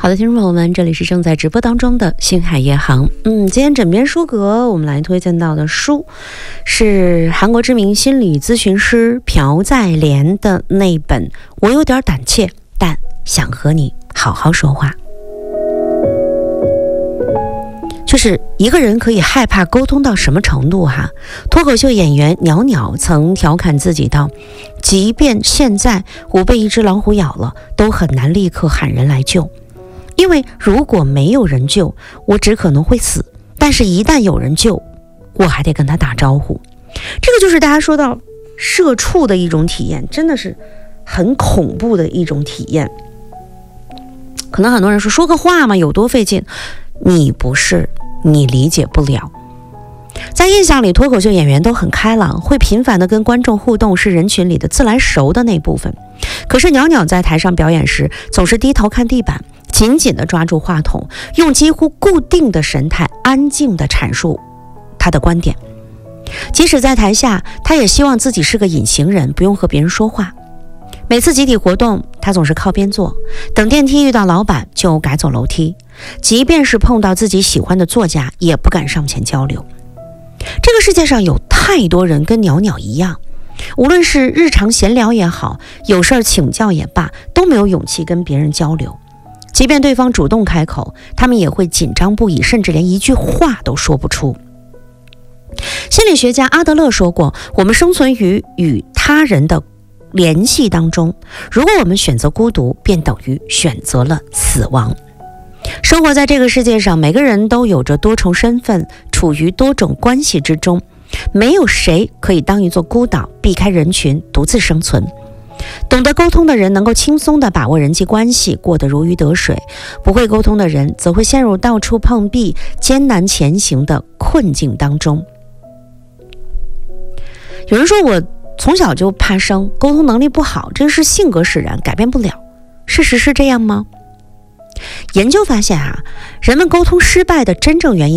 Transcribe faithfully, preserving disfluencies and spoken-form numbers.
好的，听众朋友们，这里是正在直播当中的星海夜航。嗯，今天枕边书阁我们来推荐到的书是韩国知名心理咨询师朴在莲的那本《我有点胆怯，但想和你好好说话》。就是一个人可以害怕沟通到什么程度哈？脱口秀演员袅袅曾调侃自己道：即便现在我被一只老虎咬了，都很难立刻喊人来救，因为如果没有人救，我只可能会死；但是一旦有人救，我还得跟他打招呼。这个就是大家说到社畜的一种体验，真的是很恐怖的一种体验。可能很多人说说个话嘛，有多费劲？你不是，你理解不了。在印象里，脱口秀演员都很开朗，会频繁地跟观众互动，是人群里的自来熟的那部分。可是袅袅在台上表演时，总是低头看地板，紧紧地抓住话筒，用几乎固定的神态安静地阐述他的观点。即使在台下，他也希望自己是个隐形人，不用和别人说话。每次集体活动，他总是靠边坐，等电梯遇到老板就改走楼梯，即便是碰到自己喜欢的作家，也不敢上前交流。这个世界上有太多人跟袅袅一样，无论是日常闲聊也好，有事儿请教也罢，都没有勇气跟别人交流。即便对方主动开口，他们也会紧张不已，甚至连一句话都说不出。心理学家阿德勒说过，我们生存于与他人的联系当中，如果我们选择孤独，便等于选择了死亡。生活在这个世界上，每个人都有着多重身份，处于多种关系之中，没有谁可以当一座孤岛，避开人群，独自生存。懂得沟通的人能够轻松地把握人际关系，过得如鱼得水；不会沟通的人则会陷入到处碰壁、艰难前行的困境当中。有人说我从小就怕生，沟通能力不好，这是性格使然，改变不了。事实是这样吗？研究发现啊，人们沟通失败的真正原因